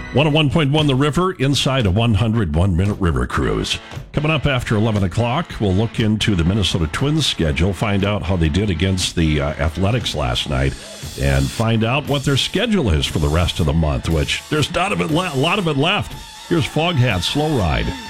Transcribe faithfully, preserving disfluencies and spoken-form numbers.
one oh one point one The River, inside a one hundred one minute river cruise. Coming up after eleven o'clock, we'll look into the Minnesota Twins schedule, find out how they did against the uh, Athletics last night, and find out what their schedule is for the rest of the month, which there's not a lot of it left. Here's Foghat Slow Ride.